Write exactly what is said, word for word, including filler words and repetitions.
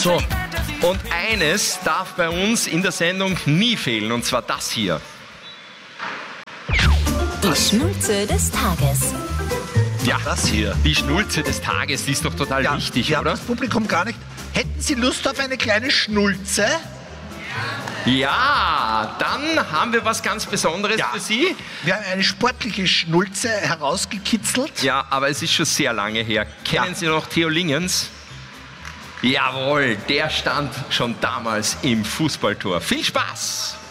So, und eines darf bei uns in der Sendung nie fehlen, und zwar das hier. Die Schnulze des Tages. Ja, das hier. Die Schnulze des Tages, die ist doch total Ja, wichtig, ja, oder? das Publikum gar nicht. Hätten Sie Lust auf eine kleine Schnulze? Ja, dann haben wir was ganz Besonderes Ja. für Sie. Wir haben eine sportliche Schnulze herausgekitzelt. Ja, aber es ist schon sehr lange her. Kennen Ja. Sie noch Theo Lingens? Jawohl, der stand schon damals im Fußballtor. Viel Spaß!